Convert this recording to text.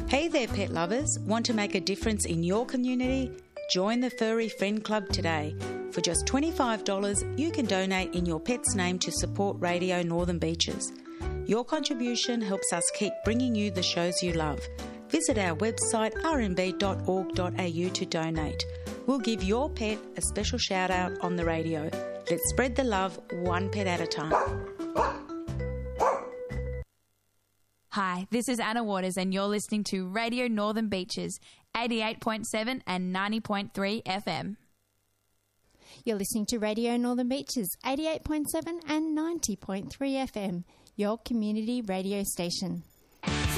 Hey there, pet lovers. Want to make a difference in your community? Join the Furry Friend Club today. For just $25, you can donate in your pet's name to support Radio Northern Beaches. Your contribution helps us keep bringing you the shows you love. Visit our website rnb.org.au to donate. We'll give your pet a special shout out on the radio. Let's spread the love one pet at a time. Hi, this is Anna Waters and you're listening to Radio Northern Beaches, 88.7 and 90.3 FM. You're listening to Radio Northern Beaches, 88.7 and 90.3 FM, your community radio station.